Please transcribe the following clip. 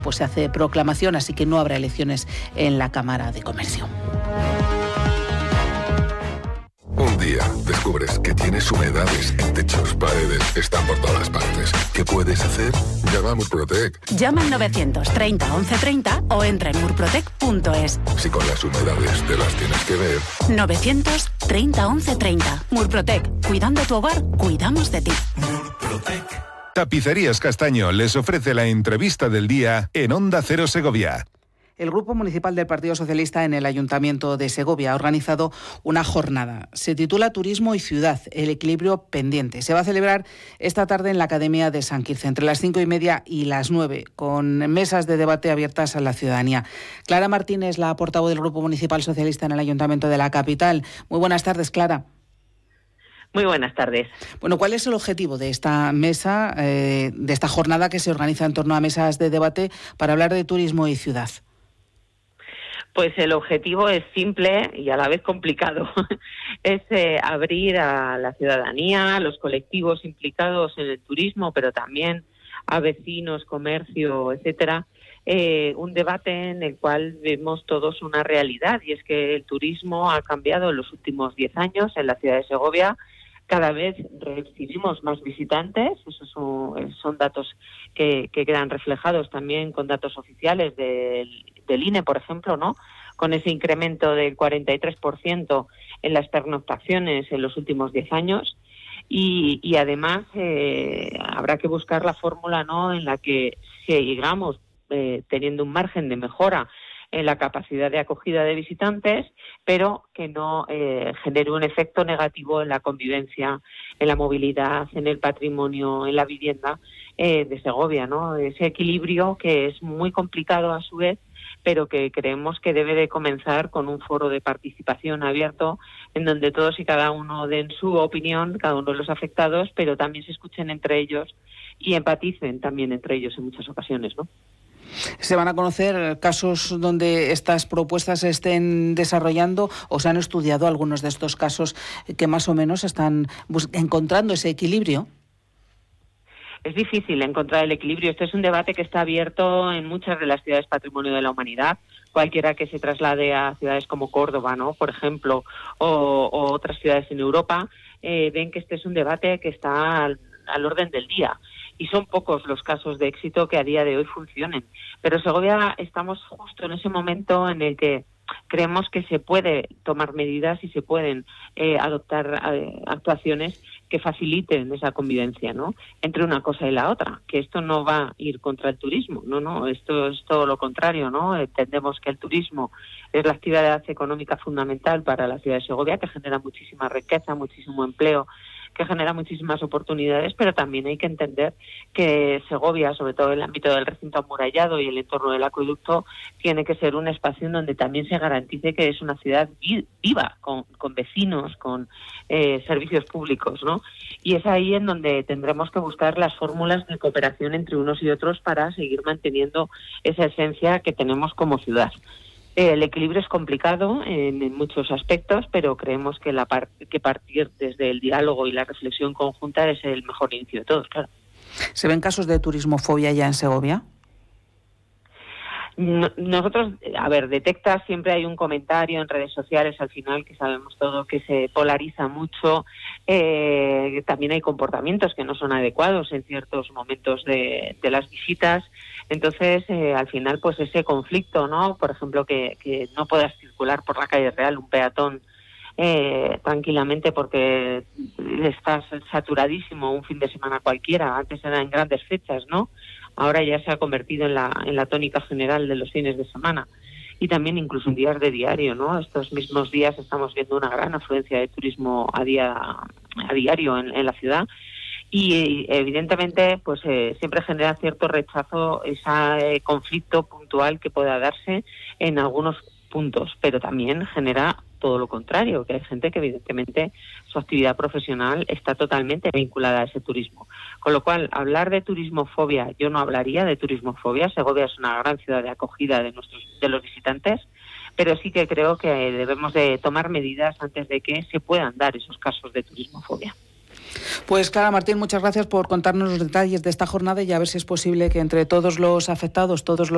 pues se hace proclamación, así que no habrá elecciones en la Cámara de Comercio. Un día descubres que tienes humedades en techos, paredes, están por todas partes. ¿Qué puedes hacer? Llama a Murprotec. Llama al 930 1130 o entra en murprotec.es. Si con las humedades te las tienes que ver. 930 1130. Murprotec. Cuidando tu hogar, cuidamos de ti. Murprotec. Tapicerías Castaño les ofrece la entrevista del día en Onda Cero Segovia. El Grupo Municipal del Partido Socialista en el Ayuntamiento de Segovia ha organizado una jornada. Se titula Turismo y Ciudad, el equilibrio pendiente. Se va a celebrar esta tarde en la Academia de San Quirce, entre las 5:30 y las 9, con mesas de debate abiertas a la ciudadanía. Clara Martínez, la portavoz del Grupo Municipal Socialista en el Ayuntamiento de la capital. Muy buenas tardes, Clara. Muy buenas tardes. Bueno, ¿cuál es el objetivo de esta mesa, de esta jornada que se organiza en torno a mesas de debate para hablar de turismo y ciudad? Pues el objetivo es simple y a la vez complicado. Es abrir a la ciudadanía, a los colectivos implicados en el turismo, pero también a vecinos, comercio, etcétera, un debate en el cual vemos todos una realidad, y es que el turismo ha cambiado en los últimos 10 años en la ciudad de Segovia. Cada vez recibimos más visitantes, esos son datos que quedan reflejados también con datos oficiales del INE, por ejemplo, ¿no? Con ese incremento del 43% en las pernoctaciones en los últimos 10 años. Y además habrá que buscar la fórmula, ¿no?, en la que sigamos teniendo un margen de mejora en la capacidad de acogida de visitantes, pero que no genere un efecto negativo en la convivencia, en la movilidad, en el patrimonio, en la vivienda de Segovia, ¿no? Ese equilibrio que es muy complicado a su vez, pero que creemos que debe de comenzar con un foro de participación abierto en donde todos y cada uno den su opinión, cada uno de los afectados, pero también se escuchen entre ellos y empaticen también entre ellos en muchas ocasiones, ¿no? ¿Se van a conocer casos donde estas propuestas se estén desarrollando o se han estudiado algunos de estos casos que más o menos están encontrando ese equilibrio? Es difícil encontrar el equilibrio. Este es un debate que está abierto en muchas de las ciudades Patrimonio de la Humanidad. Cualquiera que se traslade a ciudades como Córdoba, ¿no?, por ejemplo, o otras ciudades en Europa, ven que este es un debate que está al orden del día. Y son pocos los casos de éxito que a día de hoy funcionen. Pero en Segovia estamos justo en ese momento en el que creemos que se puede tomar medidas y se pueden adoptar actuaciones que faciliten esa convivencia, ¿no?, entre una cosa y la otra. Que esto no va a ir contra el turismo, no, esto es todo lo contrario, ¿no? Entendemos que el turismo es la actividad económica fundamental para la ciudad de Segovia, que genera muchísima riqueza, muchísimo empleo, que genera muchísimas oportunidades, pero también hay que entender que Segovia, sobre todo en el ámbito del recinto amurallado y el entorno del acueducto, tiene que ser un espacio en donde también se garantice que es una ciudad viva, con vecinos, con servicios públicos, ¿no? Y es ahí en donde tendremos que buscar las fórmulas de cooperación entre unos y otros para seguir manteniendo esa esencia que tenemos como ciudad. El equilibrio es complicado en muchos aspectos, pero creemos que partir desde el diálogo y la reflexión conjunta es el mejor inicio de todos, claro. ¿Se ven casos de turismofobia ya en Segovia? Nosotros, Detecta, siempre hay un comentario en redes sociales al final, que sabemos todo que se polariza mucho, también hay comportamientos que no son adecuados en ciertos momentos de las visitas, entonces al final pues ese conflicto, ¿no? Por ejemplo, que no puedas circular por la calle real un peatón tranquilamente porque estás saturadísimo un fin de semana cualquiera, antes eran grandes fechas, ¿no? Ahora ya se ha convertido en la tónica general de los fines de semana y también incluso en días de diario, ¿no? Estos mismos días estamos viendo una gran afluencia de turismo a diario en la ciudad y evidentemente pues siempre genera cierto rechazo ese conflicto puntual que pueda darse en algunos puntos, pero también genera todo lo contrario, que hay gente que evidentemente su actividad profesional está totalmente vinculada a ese turismo. Con lo cual, hablar de turismofobia, yo no hablaría de turismofobia. Segovia es una gran ciudad de acogida de los visitantes, pero sí que creo que debemos de tomar medidas antes de que se puedan dar esos casos de turismofobia. Pues Clara Martín, muchas gracias por contarnos los detalles de esta jornada y a ver si es posible que entre todos los afectados, todos los